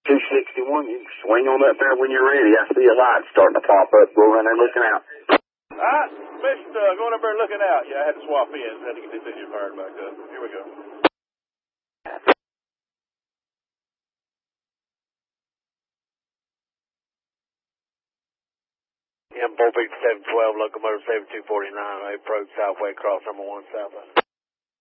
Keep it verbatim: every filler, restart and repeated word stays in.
two sixty-one, you can swing on up there when you're ready. I see a light starting to pop up. Go around there looking out. All right, missed uh, going up there looking out. Yeah, I had to swap in. Had to get this engine fired back up. Here we go. M four seven twelve, locomotive seven two four nine, approach Southway, cross number one southwest.